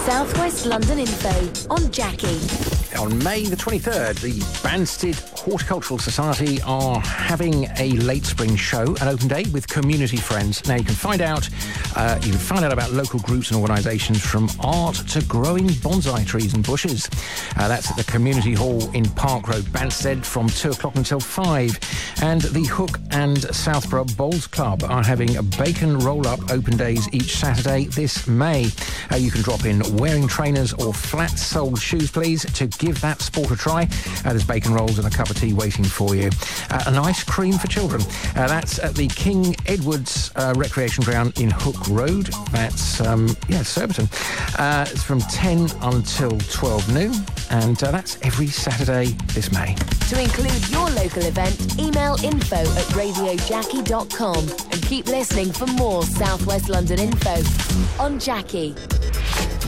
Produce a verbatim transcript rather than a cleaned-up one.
South West London info on Jackie. On May the twenty-third, the Banstead Horticultural Society are having a late spring show, an open day with community friends. Now you can find out, uh, you can find out about local groups and organisations from art to growing bonsai trees and bushes. Uh, that's at the Community Hall in Park Road, Banstead, from two o'clock until five. And the Hook and Southborough Bowls Club are having a bacon roll-up open days each Saturday this May. Uh, you can drop in wearing trainers or flat-soled shoes, please, to give that sport a try. Uh, there's bacon rolls and a cup of tea waiting for you. Uh, an ice cream for children. Uh, that's at the King Edwards uh, Recreation Ground in Hook Road. That's, um, yeah, Surbiton. Uh, it's from ten until twelve noon, and uh, that's every Saturday this May. To include your local event, email info at radio jackie dot com and keep listening for more South West London info on Jackie.